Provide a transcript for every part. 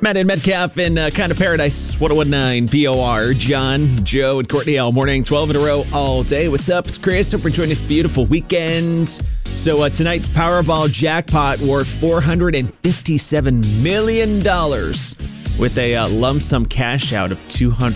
Matt and Metcalf in Kind of Paradise, 1019 BOR. John, Joe, and Courtney all morning, 12 in a row all day. What's up? It's Chris. Hope you're enjoying this beautiful weekend. So tonight's Powerball jackpot worth $457 million with a lump sum cash out of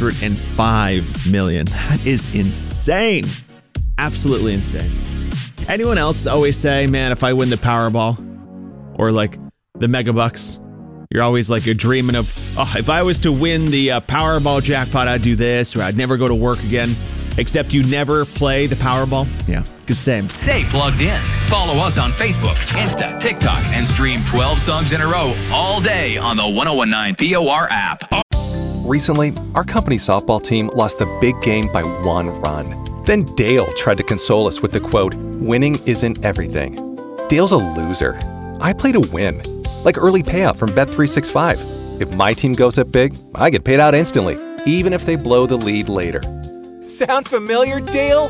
$205 million. That is insane. Absolutely insane. Anyone else always say, man, if I win the Powerball or like the Megabucks, you're always like you're dreaming of, oh, if I was to win the Powerball jackpot, I'd do this, or I'd never go to work again. Except you never play the Powerball. Yeah, the same. Stay plugged in. Follow us on Facebook, Insta, TikTok, and stream 12 songs in a row all day on the 1019 POR app. Recently, our company's softball team lost the big game by 1 run. Then Dale tried to console us with the quote, "Winning isn't everything." Dale's a loser. I play to win. Like early payout from Bet365. If my team goes up big, I get paid out instantly, even if they blow the lead later. Sound familiar, Dale?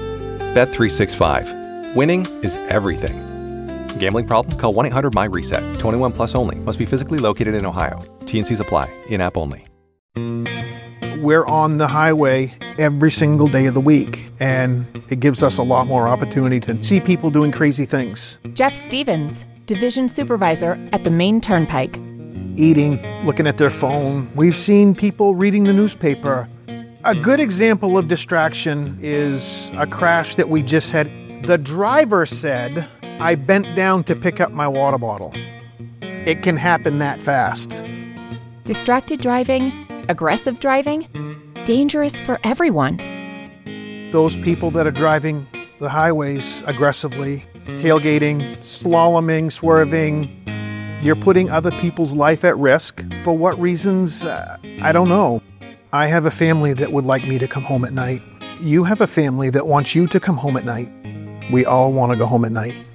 Bet365. Winning is everything. Gambling problem? Call 1-800-MY-RESET. 21 plus only. Must be physically located in Ohio. T&Cs apply. In-app only. We're on the highway every single day of the week, and it gives us a lot more opportunity to see people doing crazy things. Jeff Stevens, Division Supervisor at the Maine Turnpike. Eating, looking at their phone. We've seen people reading the newspaper. A good example of distraction is a crash that we just had. The driver said, "I bent down to pick up my water bottle." It can happen that fast. Distracted driving, aggressive driving, dangerous for everyone. Those people that are driving the highways aggressively, tailgating, slaloming, swerving, you're putting other people's life at risk. For what reasons? I don't know. I have a family that would like me to come home at night. You have a family that wants you to come home at night. We all want to go home at night.